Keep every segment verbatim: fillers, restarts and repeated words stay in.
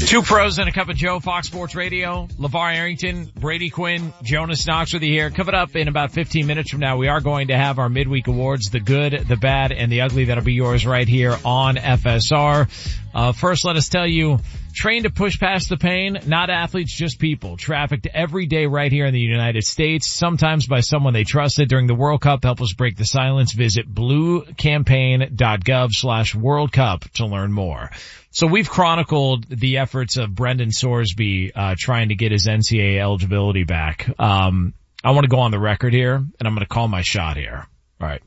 Two pros and a cup of Joe, Fox Sports Radio. LeVar Arrington, Brady Quinn, Jonas Knox with you here. Coming up in about fifteen minutes from now, we are going to have our midweek awards, the good, the bad, and the ugly. That'll be yours right here on F S R. Uh, first, let us tell you, trained to push past the pain, not athletes, just people. Trafficked every day right here in the United States, sometimes by someone they trusted during the World Cup. Help us break the silence. Visit bluecampaign.gov slash World Cup to learn more. So we've chronicled the efforts of Brendan Sorsby, uh, trying to get his N C double A eligibility back. Um, I want to go on the record here, and I'm going to call my shot here. All right.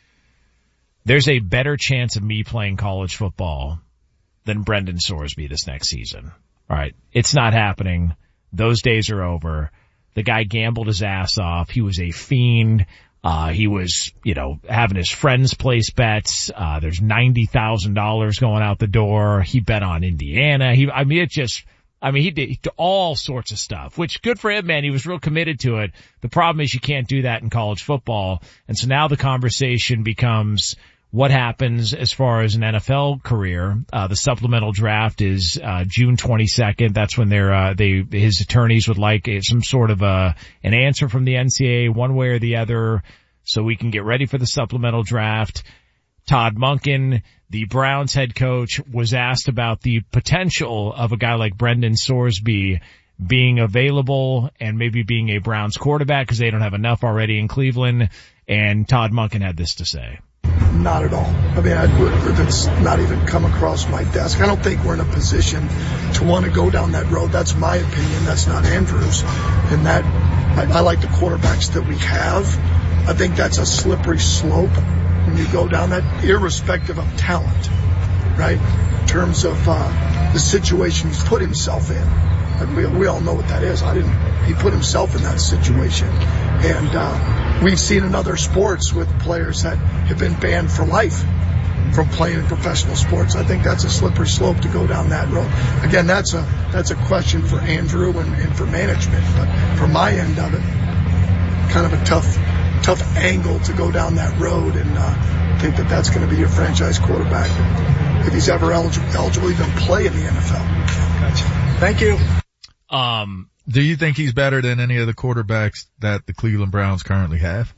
There's a better chance of me playing college football than Brendan Sorsby this next season. All right. It's not happening. Those days are over. The guy gambled his ass off. He was a fiend. Uh, he was, you know, having his friends place bets. Uh, there's ninety thousand dollars going out the door. He bet on Indiana. He, I mean, it just, I mean, he did, he did all sorts of stuff, which good for him, man. He was real committed to it. The problem is you can't do that in college football. And so now the conversation becomes, what happens as far as an N F L career? Uh, the supplemental draft is, uh, June twenty-second. That's when they're, uh, they, his attorneys would like some sort of, uh, an answer from the N C double A one way or the other so we can get ready for the supplemental draft. Todd Monken, the Browns head coach, was asked about the potential of a guy like Brendan Sorsby being available and maybe being a Browns quarterback because they don't have enough already in Cleveland. And Todd Monken had this to say. Not at all. I mean, I, it's not even come across my desk. I don't think we're in a position to want to go down that road. That's my opinion. That's not Andrew's. And that, I, I like the quarterbacks that we have. I think that's a slippery slope when you go down that, irrespective of talent, right? In terms of uh, the situation he's put himself in. And we, we all know what that is. I didn't, he put himself in that situation. And, uh, we've seen in other sports with players that have been banned for life from playing in professional sports. I think that's a slippery slope to go down that road. Again, that's a, that's a question for Andrew and, and for management. But from my end of it, kind of a tough, tough angle to go down that road and, uh, think that that's going to be your franchise quarterback if he's ever eligible, eligible to even play in the N F L. Gotcha. Thank you. Um, Do you think he's better than any of the quarterbacks that the Cleveland Browns currently have?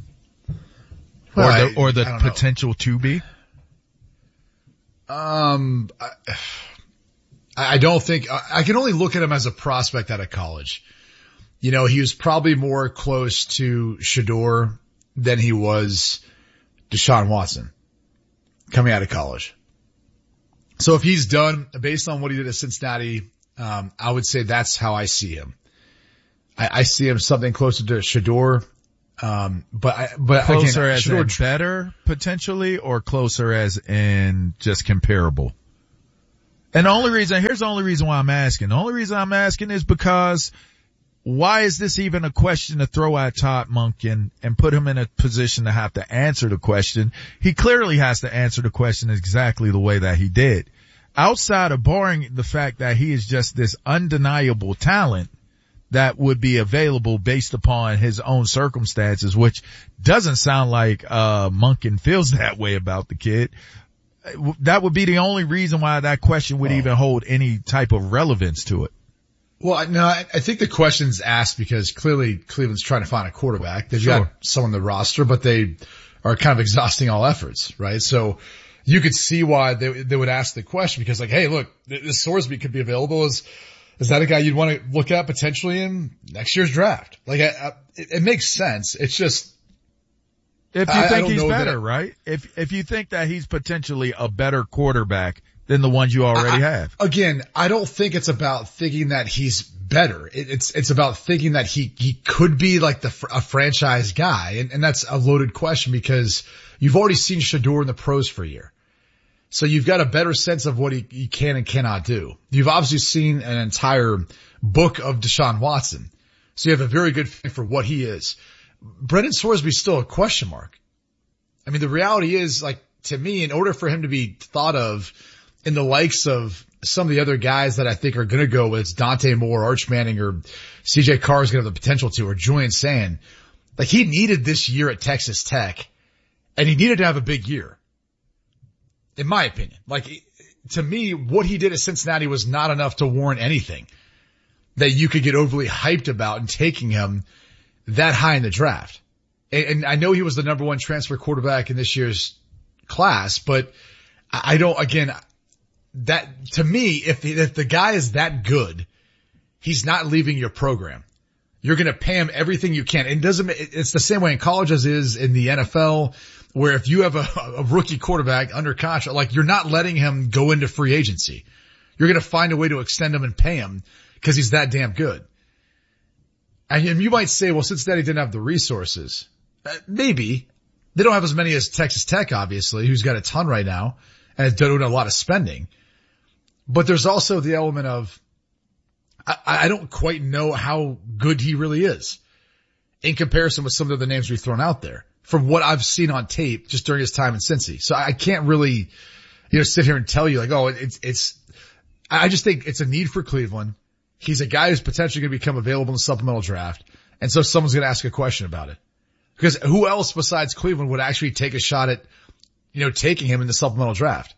Well, or the, or the potential know. to be? Um, I, I don't think, I, I can only look at him as a prospect out of college. You know, he was probably more close to Shedeur than he was Deshaun Watson coming out of college. So if he's done based on what he did at Cincinnati, um, I would say that's how I see him. I, I see him something closer to Shedeur. Um, but I, but closer again, as Shedeur, in better potentially or closer as in just comparable? And the only reason, here's the only reason why I'm asking. The only reason I'm asking is because why is this even a question to throw at Todd Monken and put him in a position to have to answer the question? He clearly has to answer the question exactly the way that he did. Outside of barring the fact that he is just this undeniable talent that would be available based upon his own circumstances, which doesn't sound like, uh, Monken feels that way about the kid. That would be the only reason why that question would oh. even hold any type of relevance to it. Well, no, I, I think the question's asked because clearly Cleveland's trying to find a quarterback. They've sure. got someone on the roster, but they are kind of exhausting all efforts, right? So you could see why they, they would ask the question because like, hey, look, this Sorsby could be available. Is, is that a guy you'd want to look at potentially in next year's draft? Like, I, I, it, it makes sense. It's just, if you I, think I he's better, that, right? If, if you think that he's potentially a better quarterback than the ones you already I, have. Again, I don't think it's about thinking that he's better. It, it's, it's about thinking that he, he could be like the, a franchise guy. And, and that's a loaded question because you've already seen Shedeur in the pros for a year. So you've got a better sense of what he, he can and cannot do. You've obviously seen an entire book of Deshaun Watson. So you have a very good feeling for what he is. Brendan Sorsby's still a question mark. I mean, the reality is, like, to me, in order for him to be thought of in the likes of some of the other guys that I think are going to go, whether it's Dante Moore, Arch Manning, or C J Carr is going to have the potential to, or Julian Sand, like, he needed this year at Texas Tech, and he needed to have a big year. In my opinion, like, to me, what he did at Cincinnati was not enough to warrant anything that you could get overly hyped about in taking him that high in the draft. And, and I know he was the number one transfer quarterback in this year's class, but I don't, again, that, to me, if the, if the guy is that good, he's not leaving your program. You're going to pay him everything you can. It doesn't, it's the same way in college as is in the N F L, where if you have a, a rookie quarterback under contract, like you're not letting him go into free agency. You're going to find a way to extend him and pay him because he's that damn good. And you might say, well, Cincinnati didn't have the resources. Uh, maybe. They don't have as many as Texas Tech, obviously, who's got a ton right now and is doing a lot of spending. But there's also the element of, I, I don't quite know how good he really is in comparison with some of the names we've thrown out there from what I've seen on tape just during his time in Cincy. So I can't really, you know, sit here and tell you like, oh, it's, it's, I just think it's a need for Cleveland. He's a guy who's potentially going to become available in the supplemental draft. And so someone's going to ask a question about it. Because who else besides Cleveland would actually take a shot at, you know, taking him in the supplemental draft?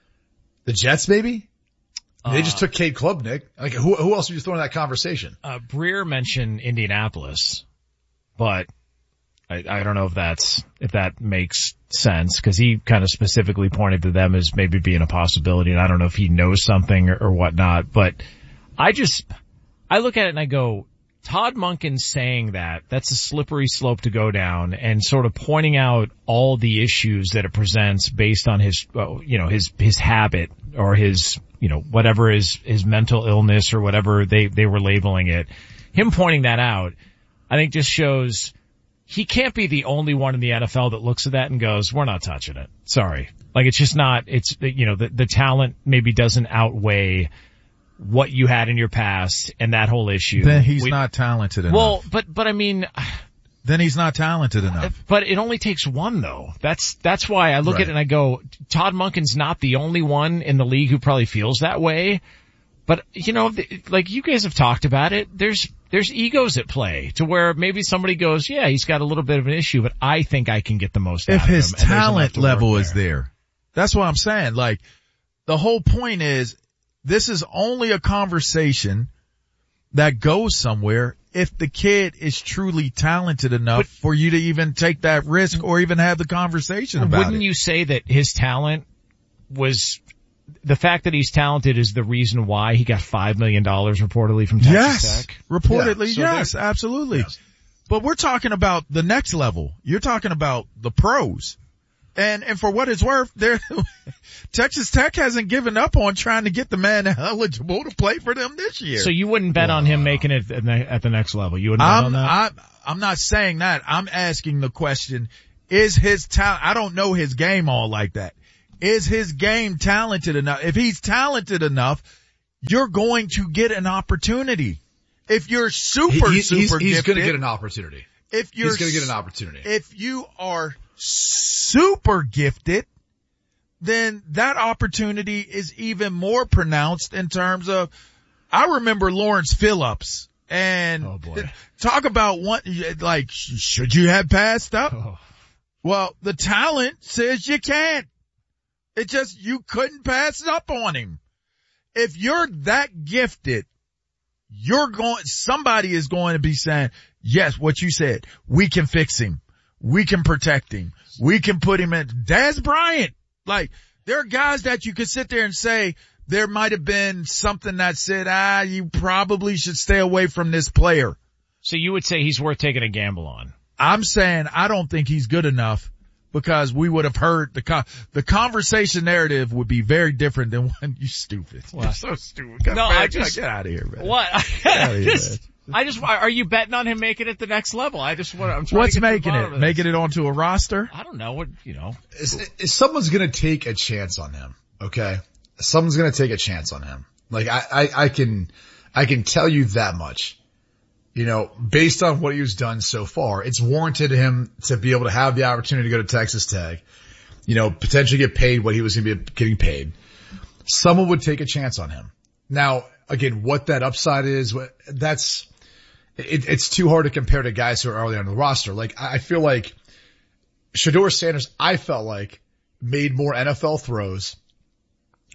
The Jets, maybe? Uh, they just took Cade Klubnik. Like, who, who else would you throw in that conversation? Uh, Breer mentioned Indianapolis, but I, I don't know if that's, if that makes sense, because he kind of specifically pointed to them as maybe being a possibility, and I don't know if he knows something or, or whatnot, but I just, I look at it and I go, Todd Monken saying that, that's a slippery slope to go down, and sort of pointing out all the issues that it presents based on his, uh, you know, his, his habit or his, you know, whatever his, his mental illness or whatever they, they were labeling it. Him pointing that out, I think just shows he can't be the only one in the N F L that looks at that and goes, we're not touching it. Sorry. Like, it's just not, it's, you know, the, the talent maybe doesn't outweigh what you had in your past and that whole issue. Then he's we, not talented enough. Well, but, but I mean, then he's not talented enough. But it only takes one though. That's, that's why I look right. at it and I go, Todd Monken's not the only one in the league who probably feels that way. But, you know, like you guys have talked about it, there's, there's egos at play to where maybe somebody goes, yeah, he's got a little bit of an issue, but I think I can get the most out of him. If his talent level is there. That's what I'm saying. Like, the whole point is, this is only a conversation that goes somewhere if the kid is truly talented enough but, for you to even take that risk or even have the conversation about wouldn't it. Wouldn't you say that his talent was, the fact that he's talented is the reason why he got five million dollars reportedly from Texas yes, Tech? Reportedly, yeah, so yes, absolutely. Yes. But we're talking about the next level. You're talking about the pros. And, and for what it's worth, there, Texas Tech hasn't given up on trying to get the man eligible to play for them this year. So you wouldn't bet wow. on him making it at the, at the next level? You wouldn't bet I'm, on that? I'm, I'm not saying that. I'm asking the question, is his talent, I don't know his game all like that. Is his game talented enough? If he's talented enough, you're going to get an opportunity. If you're super, he, super he's, gifted. He's going to get an opportunity. If you're, he's going to get an opportunity. If you are super gifted, then that opportunity is even more pronounced in terms of, I remember Lawrence Phillips and oh boy. talk about one, like, should you have passed up? Oh. Well, the talent says you can't. It just, you couldn't pass up on him. If you're that gifted, you're going, somebody is going to be saying, yes, what you said, we can fix him. We can protect him. We can put him in. Dez Bryant. Like, there are guys that you could sit there and say, there might have been something that said, ah, you probably should stay away from this player. So you would say he's worth taking a gamble on? I'm saying I don't think he's good enough because we would have heard the con- the conversation narrative would be very different than when you stupid. What? You're so stupid. No, man, I just, get out of here, man. What? Get out of here, just, I just, are you betting on him making it the next level? I just want, I'm trying What's to get making it? Making it onto a roster? I don't know what, you know. Is, is someone's going to take a chance on him. Okay. Someone's going to take a chance on him. Like I, I, I can, I can tell you that much, you know, based on what he's done so far, it's warranted him to be able to have the opportunity to go to Texas Tech, you know, potentially get paid what he was going to be getting paid. Someone would take a chance on him. Now, again, what that upside is, that's, It, it's too hard to compare to guys who are early on the roster. Like, I feel like Shedeur Sanders, I felt like, made more N F L throws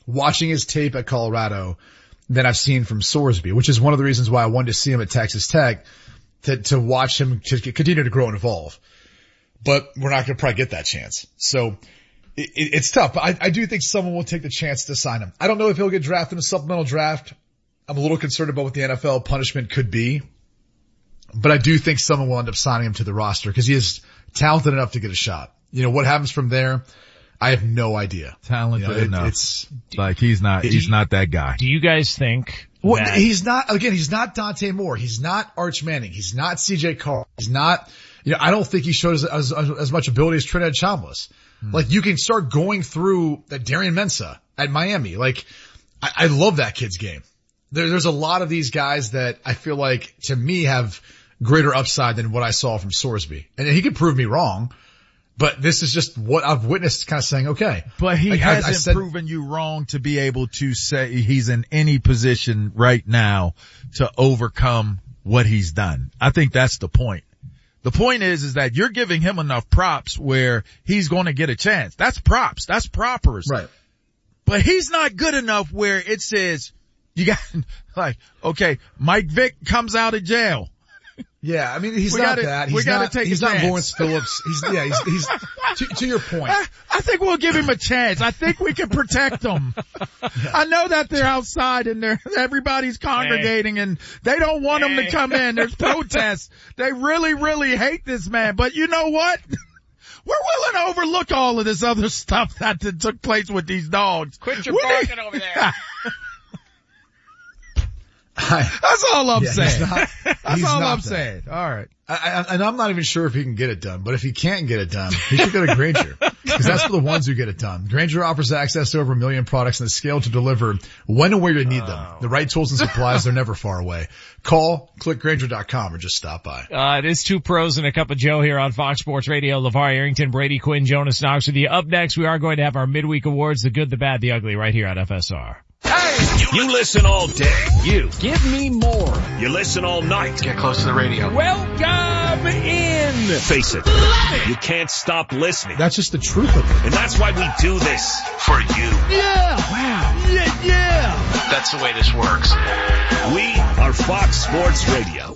watching his tape at Colorado than I've seen from Sorsby, which is one of the reasons why I wanted to see him at Texas Tech to, to watch him to continue to grow and evolve. But we're not going to probably get that chance. So it, it, it's tough. But I, I do think someone will take the chance to sign him. I don't know if he'll get drafted in a supplemental draft. I'm a little concerned about what the N F L punishment could be. But I do think someone will end up signing him to the roster because he is talented enough to get a shot. You know, what happens from there, I have no idea. Talented you know, it, enough. It's like he's not, he's you, not that guy. Do you guys think well, that he's not, again, he's not Dante Moore. He's not Arch Manning. He's not C J Carr. He's not, you know, I don't think he showed as, as, as much ability as Trinidad Chambliss. Hmm. Like you can start going through that Darian Mensah at Miami. Like I, I love that kid's game. There, there's a lot of these guys that I feel like to me have greater upside than what I saw from Sorsby. And he could prove me wrong, but this is just what I've witnessed kind of saying, okay. But he like, hasn't I, I said, proven you wrong to be able to say he's in any position right now to overcome what he's done. I think that's the point. The point is, is that you're giving him enough props where he's going to get a chance. That's props. That's proppers. Right. But he's not good enough where it says you got like, okay, Mike Vick comes out of jail. Yeah, I mean, he's we not gotta, that. He's we gotta not, take he's a not chance. Lawrence Phillips. He's, yeah, he's, he's, to, to your point. I, I think we'll give him a chance. I think we can protect him. I know that they're outside and they're, everybody's congregating hey. and they don't want hey. him to come in. There's protests. They really, really hate this man. But you know what? We're willing to overlook all of this other stuff that, that took place with these dogs. Quit your barking need- over there. I, That's all I'm yeah, saying. Not, That's all I'm that. saying. All right. I, I, and I'm not even sure if he can get it done, but if he can't get it done, he should go to Grainger. Because that's for the ones who get it done. Grainger offers access to over a million products and the scale to deliver when and where you need them. The right tools and supplies, they're never far away. Call, click Grainger dot com or just stop by. Uh, it is Two Pros and a Cup of Joe here on Fox Sports Radio. LeVar Arrington, Brady Quinn, Jonas Knox with you. Up next, we are going to have our midweek awards, the good, the bad, the ugly, right here on F S R. Hey! You listen all day. You. Give me more. You listen all night. Get close to the radio. Welcome in. Face it. You can't stop listening. That's just the truth of it. And that's why we do this. For you. Yeah. Wow. Yeah, yeah. That's the way this works. We are Fox Sports Radio.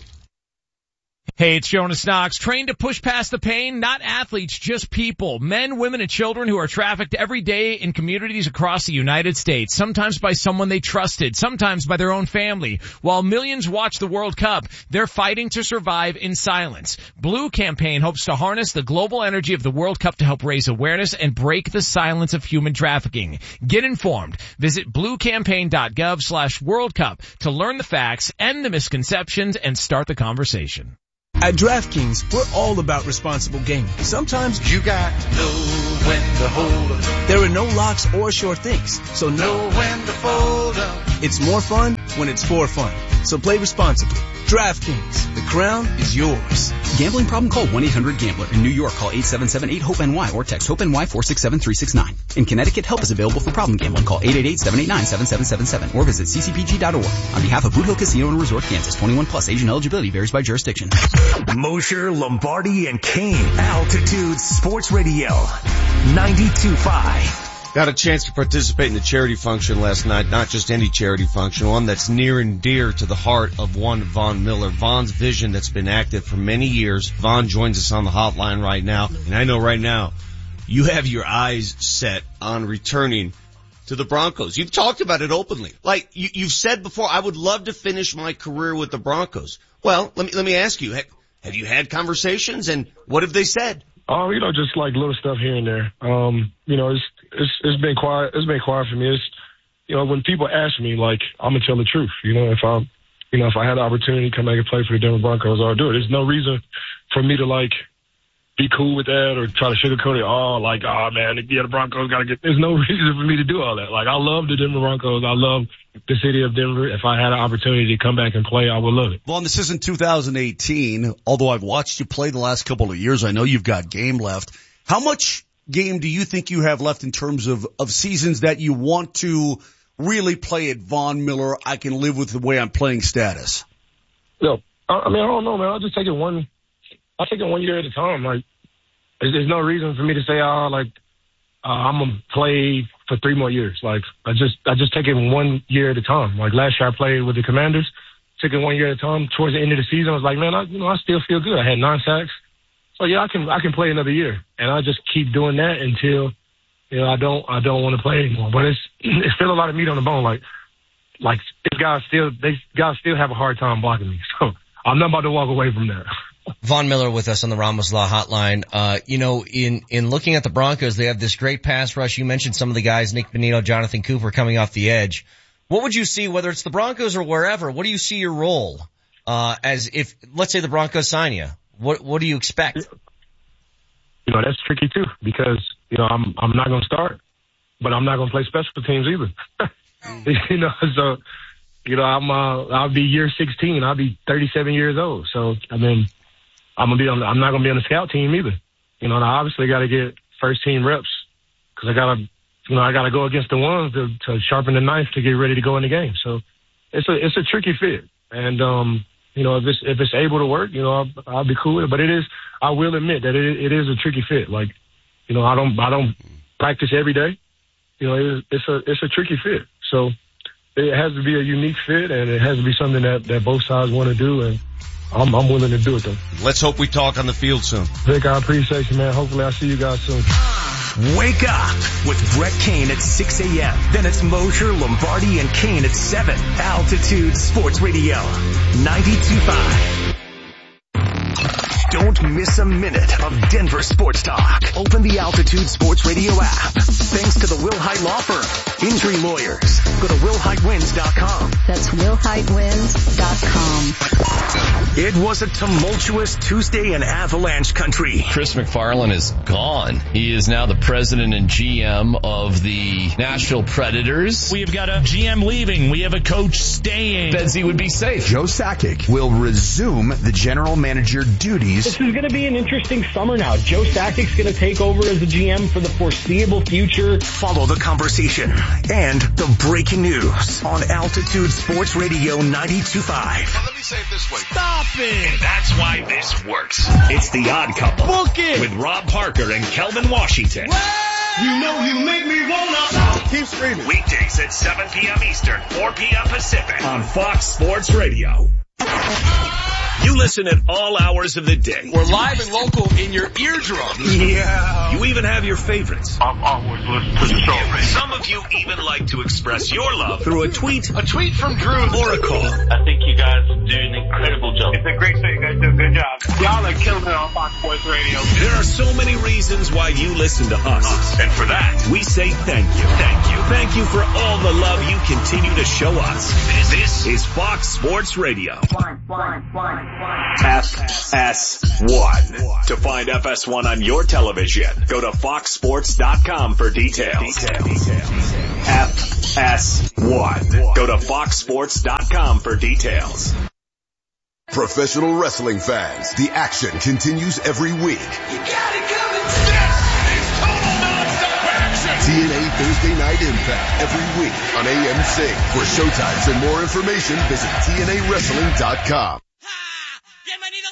Hey, it's Jonas Knox. Trained to push past the pain? Not athletes, just people. Men, women, and children who are trafficked every day in communities across the United States. Sometimes by someone they trusted, sometimes by their own family. While millions watch the World Cup, they're fighting to survive in silence. Blue Campaign hopes to harness the global energy of the World Cup to help raise awareness and break the silence of human trafficking. Get informed. Visit bluecampaign.gov slash World Cup to learn the facts, end the misconceptions, and start the conversation. At DraftKings, we're all about responsible gaming. Sometimes you got to know when to hold up. There are no locks or sure things, so know when to fold up. It's more fun when it's for fun. So play responsibly. DraftKings, the crown is yours. Gambling problem? Call one eight hundred gambler. In New York, call eight seven seven eight hope N Y or text HOPE-NY four six seven three six nine. In Connecticut, help is available for problem gambling. Call eight eight eight seven eight nine seven seven seven seven or visit c c p g dot org. On behalf of Boot Hill Casino and Resort, Kansas, twenty-one plus, age and eligibility varies by jurisdiction. Mosher, Lombardi, and Kane. Altitude Sports Radio. ninety-two point five. Got a chance to participate in the charity function last night, not just any charity function, one that's near and dear to the heart of one Von Miller. Von's vision that's been active for many years. Von joins us on the hotline right now, and I know right now you have your eyes set on returning to the Broncos. You've talked about it openly. Like, you, you've said before, I would love to finish my career with the Broncos. Well, let me, let me ask you, have you had conversations, and what have they said? Oh, you know, just like little stuff here and there. Um, you know, it's, it's, it's been quiet. It's been quiet for me. It's, you know, when people ask me, like, I'm gonna tell the truth. You know, if I, you know, if I had the opportunity to come back and play for the Denver Broncos, I'll do it. There's no reason for me to like be cool with that or try to sugarcoat it. Oh, like, oh man, yeah, the Broncos gotta get, there's no reason for me to do all that. Like, I love the Denver Broncos. I love the city of Denver. If I had an opportunity to come back and play, I would love it. Well, this isn't two thousand eighteen. Although I've watched you play the last couple of years, I know you've got game left. How much game do you think you have left in terms of, of seasons that you want to really play at Von Miller? I can live with the way I'm playing status. No, I mean, I don't know, man. I'll just take it one, I'll take it one year at a time. Like, there's, there's no reason for me to say, oh, like, uh, I'm going to play for three more years. Like, I just, I just take it one year at a time. Like last year I played with the Commanders, took it one year at a time. Towards the end of the season, I was like, man, I, you know, I still feel good. I had nine sacks. So yeah, I can, I can play another year. And I just keep doing that until, you know, I don't, I don't want to play anymore. But it's, it's still a lot of meat on the bone. Like, like these guys still, they guys still have a hard time blocking me. So I'm not about to walk away from that. Von Miller with us on the Ramos Law Hotline. Uh, you know, in, in looking at the Broncos, they have this great pass rush. You mentioned some of the guys, Nick Bonito, Jonathan Cooper coming off the edge. What would you see, whether it's the Broncos or wherever, what do you see your role, uh, as if, let's say the Broncos sign you? What, what do you expect? You know, that's tricky too, because, you know, I'm, I'm not going to start, but I'm not going to play special teams either. You know, so, you know, I'm, uh, I'll be year sixteen. I'll be thirty-seven years old. So, I mean, I'm gonna be on. I'm not gonna be on the scout team either. You know, and I obviously got to get first team reps because I gotta, you know, I gotta go against the ones to, to sharpen the knife to get ready to go in the game. So it's a it's a tricky fit, and um, you know, if it's if it's able to work, you know, I'll, I'll be cool with it. But it is, I will admit that it it is a tricky fit. Like, you know, I don't I don't practice every day. You know, it is, it's a it's a tricky fit. So it has to be a unique fit, and it has to be something that that both sides want to do, and I'm, I'm willing to do it, though. Let's hope we talk on the field soon. Vic, I appreciate you, man. Hopefully I'll see you guys soon. Wake up with Brett Kane at six a.m. Then it's Mosher, Lombardi, and Kane at seven. Altitude Sports Radio, ninety-two point five. Don't miss a minute of Denver sports talk. Open the Altitude Sports Radio app. Thanks to the Wilhite Law Firm. Injury lawyers. Go to will hite wins dot com. That's will hite wins dot com. It was a tumultuous Tuesday in Avalanche country. Chris McFarland is gone. He is now the president and G M of the Nashville Predators. We have got a G M leaving. We have a coach staying. Benzie would be safe. Joe Sakic will resume the general manager duties. This is going to be an interesting summer now. Joe Sakic's going to take over as the G M for the foreseeable future. Follow the conversation and the breaking news on Altitude Sports Radio ninety-two point five. Now let me say it this way. Stop it! And that's why this works. It's The Odd Couple. Book it! With Rob Parker and Kelvin Washington. You know you make me wanna. Keep screaming. Weekdays at seven p.m. Eastern, four p.m. Pacific on Fox Sports Radio. You listen at all hours of the day. We're live and local in your eardrums. Yeah. You even have your favorites. I've always listened to the show. Some of you even like to express your love through a tweet, A tweet from Drew. or a call. I think you guys do an incredible job. It's a great show. You guys do a good job. Y'all are killing it on Fox Sports Radio. There are so many reasons why you listen to us. And for that, we say thank you. Thank you. Thank you for all the love you continue to show us. This is Fox Sports Radio. F S one. To find F S one on your television, go to fox sports dot com for details. F S one. Go to fox sports dot com for details. Professional wrestling fans, the action continues every week. You got it coming. This is total non-stop action. T N A Thursday Night Impact every week on A M C. For showtimes and more information, visit T N A wrestling dot com.